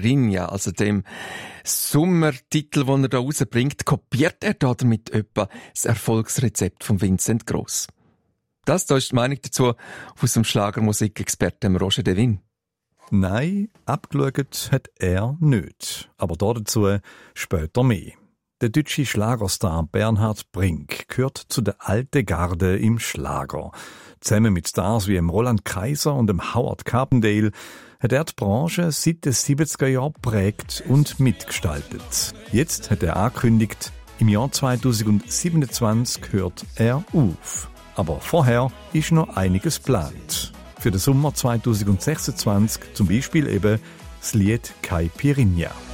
Caipirinha, also dem Sommertitel, den er da rausbringt, kopiert er damit etwa das Erfolgsrezept von Vincent Gross. Das da ist die Meinung dazu aus dem Schlagermusikexperten Roger Devin. Nein, abgeschaut hat er nicht. Aber dazu später mehr. Der deutsche Schlagerstar Bernhard Brink gehört zu der alten Garde im Schlager. Zusammen mit Stars wie Roland Kaiser und Howard Carpendale hat er die Branche seit den 70er Jahren prägt und mitgestaltet. Jetzt hat er angekündigt, im Jahr 2027 hört er auf. Aber vorher ist noch einiges geplant. Für den Sommer 2026 zum Beispiel eben das Lied Caipirinha.